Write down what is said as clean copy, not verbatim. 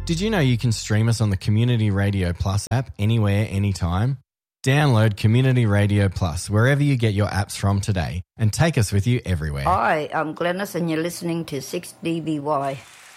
Did you know you can stream us on the Community Radio Plus app anywhere, anytime? Download Community Radio Plus wherever you get your apps from today and take us with you everywhere. Hi, I'm Glenys and you're listening to 6DBY.